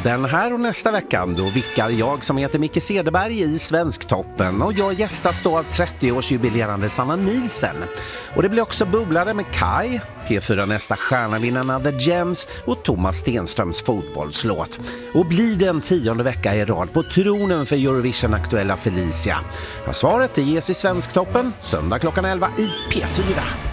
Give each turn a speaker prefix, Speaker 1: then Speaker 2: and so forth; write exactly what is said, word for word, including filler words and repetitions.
Speaker 1: Den här och nästa veckan då vickar jag som heter Micke Cederberg i Svensktoppen och jag gästas då av trettioårsjubilerande Sanna Nielsen. Och det blir också bubblare med Kai, P fyra nästa stjärnavinnarna The Gems och Thomas Stenströms fotbollslåt. Och blir det en tionde vecka i rad på tronen för Eurovision-aktuella Felicia? Ja, svaret ges i Svensktoppen söndag klockan elva i P fyra.